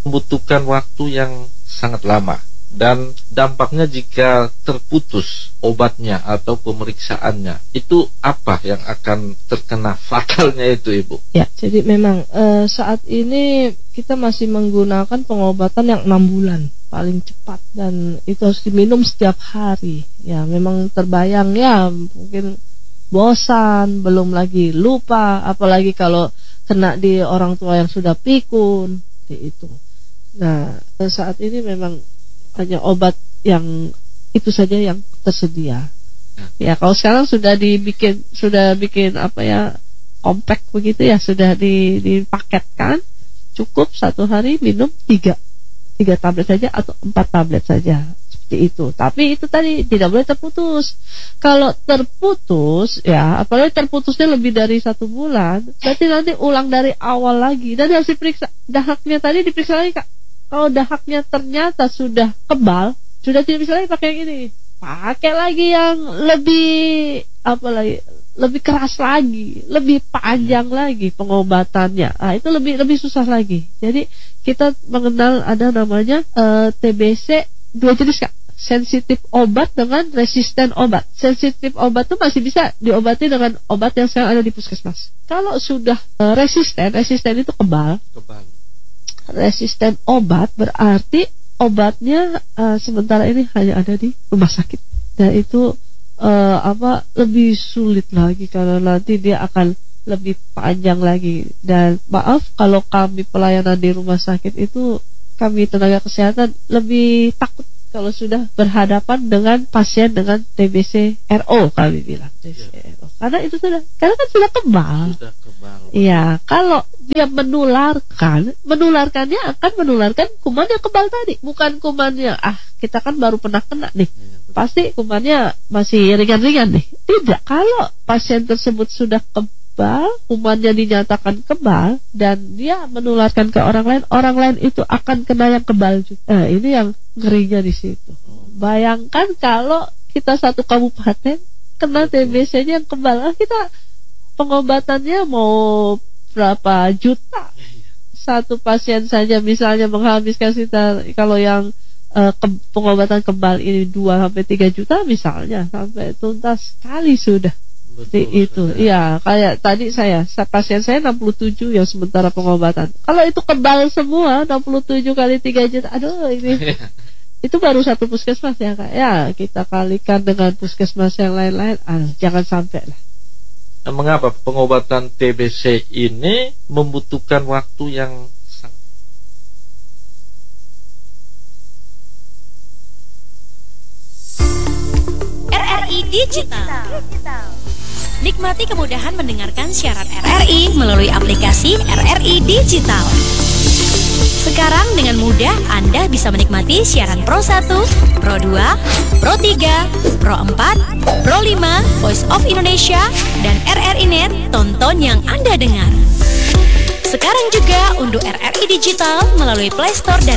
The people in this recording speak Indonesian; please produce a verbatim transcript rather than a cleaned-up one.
membutuhkan waktu yang sangat lama. Dan dampaknya jika terputus obatnya atau pemeriksaannya, itu apa yang akan terkena fatalnya itu, Ibu? Ya, jadi memang e, saat ini kita masih menggunakan pengobatan yang enam bulan paling cepat, dan itu harus diminum setiap hari. Ya, memang terbayang ya, mungkin bosan, belum lagi lupa, apalagi kalau kena di orang tua yang sudah pikun, itu. Nah, saat ini memang hanya obat yang itu saja yang tersedia. Ya, kalau sekarang sudah dibikin, sudah bikin apa ya, compact begitu ya, sudah di, dipaketkan, cukup satu hari minum tiga, tiga tablet saja atau empat tablet saja, seperti itu. Tapi itu tadi tidak boleh terputus. Kalau terputus, ya, apalagi terputusnya lebih dari satu bulan, berarti nanti ulang dari awal lagi, dan harus diperiksa dahaknya tadi, diperiksa lagi, Kak. Kalau dahaknya ternyata sudah kebal, sudah tidak bisa lagi pakai yang ini, pakai lagi yang lebih apa lagi, lebih keras lagi, lebih panjang lagi pengobatannya. Ah, itu lebih lebih susah lagi. Jadi kita mengenal ada namanya uh, T B C dua jenis, Kak. Sensitif obat dengan resisten obat. Sensitif obat itu masih bisa diobati dengan obat yang sekarang ada di puskesmas. Kalau sudah uh, resisten, resisten itu kebal. Kebal. Resisten obat berarti obatnya uh, sementara ini hanya ada di rumah sakit, dan itu uh, apa lebih sulit lagi karena nanti dia akan lebih panjang lagi. Dan maaf kalau kami pelayanan di rumah sakit itu, kami tenaga kesehatan lebih takut kalau sudah berhadapan dengan pasien dengan T B C R O, kami bilang T B C R O, karena itu sudah, karena kan sudah kebal. Sudah kebal. Iya, kalau dia menularkan, menularkannya akan menularkan kuman yang kebal tadi, bukan kumannya ah kita kan baru pernah kena nih, ya, pasti kumannya masih ringan-ringan nih. Tidak, kalau pasien tersebut sudah kebal, kumannya dinyatakan kebal, dan dia menularkan ke orang lain, orang lain itu akan kena yang kebal juga. Nah, ini yang ngerinya di situ. Bayangkan kalau kita satu kabupaten kena T B C-nya yang kebal, ah, kita pengobatannya mau berapa juta satu pasien saja, misalnya menghabiskan sekitar, kalau yang uh, ke, pengobatan kebal ini dua sampai tiga juta misalnya, sampai tuntas sekali sudah. Betul, itu iya, kayak tadi saya pasien saya enam puluh tujuh yang sementara pengobatan, kalau itu kebal semua enam puluh tujuh kali tiga juta, aduh ini itu baru satu puskesmas ya, Kak. Ya, kita kalikan dengan puskesmas yang lain-lain, ah, jangan sampai lah. Mengapa pengobatan T B C ini membutuhkan waktu yang sangat... R R I Digital. Nikmati kemudahan mendengarkan siaran R R I melalui aplikasi R R I Digital. Sekarang dengan mudah Anda bisa menikmati siaran Pro satu, Pro dua, Pro tiga, Pro empat, Pro lima, Voice of Indonesia, dan R R I Net, tonton yang Anda dengar. Sekarang juga unduh R R I Digital melalui Play Store dan